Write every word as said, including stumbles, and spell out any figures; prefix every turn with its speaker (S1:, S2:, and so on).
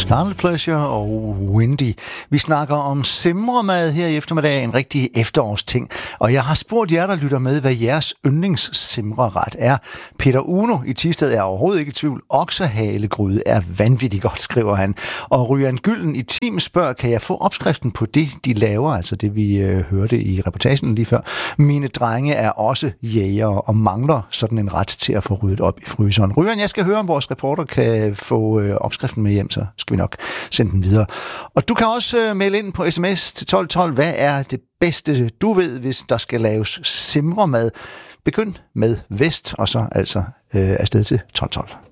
S1: Scarlet Pleasure og Windy. Vi snakker om simremad her i eftermiddag, en rigtig efterårsting. Og jeg har spurgt jer, der lytter med, hvad jeres yndlingssimreret er. Peter Uno i Thisted er overhovedet ikke i tvivl. Oksehalegryde er vanvittigt godt, skriver han. Og Ryan Gylden i Team spørger, kan jeg få opskriften på det, de laver? Altså det, vi øh, hørte i reportagen lige før. Mine drenge er også jægere og mangler sådan en ret til at få ryddet op i fryseren. Ryan, jeg skal høre, om vores reporter kan få øh, opskriften med hjem, så skal vi nok sende den videre. Og du kan også øh, melde ind på sms til tolv tolv. Hvad er det bedste, du ved, hvis der skal laves simremad? Begynd med vest, og så altså øh, afsted til tolv tolv.